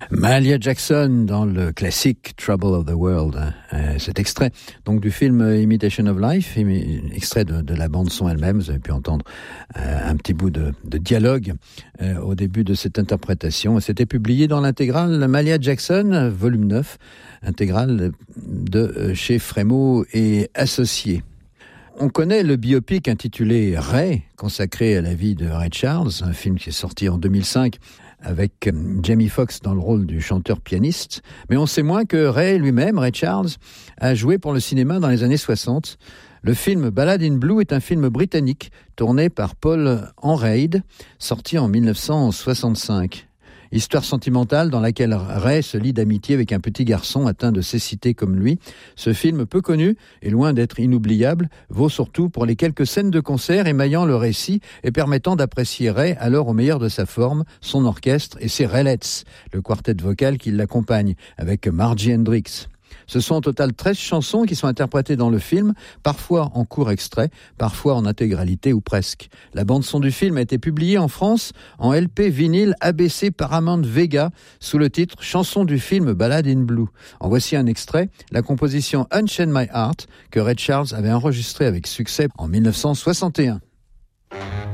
Mahalia Jackson dans le classique Trouble of the World. Cet extrait donc du film Imitation of Life, extrait de la bande son elle-même. Vous avez pu entendre un petit bout de dialogue au début de cette interprétation. C'était publié dans l'intégrale Mahalia Jackson, volume 9, intégrale de chez Frémaux et Associés. On connaît le biopic intitulé Ray, consacré à la vie de Ray Charles, un film qui est sorti en 2005 avec Jamie Foxx dans le rôle du chanteur-pianiste. Mais on sait moins que Ray lui-même, Ray Charles, a joué pour le cinéma dans les années 60. Le film Ballad in Blue est un film britannique tourné par Paul Enraid, sorti en 1965. Histoire sentimentale dans laquelle Ray se lie d'amitié avec un petit garçon atteint de cécité comme lui. Ce film peu connu et loin d'être inoubliable vaut surtout pour les quelques scènes de concert émaillant le récit et permettant d'apprécier Ray alors au meilleur de sa forme, son orchestre et ses Raelettes, le quartet vocal qui l'accompagne avec Margie Hendrix. Ce sont au total 13 chansons qui sont interprétées dans le film, parfois en court extrait, parfois en intégralité ou presque. La bande-son du film a été publiée en France en LP vinyle ABC Paramount Vega sous le titre « Chanson du film Ballad in Blue ». En voici un extrait, la composition « Unchain My Heart » que Ray Charles avait enregistrée avec succès en 1961.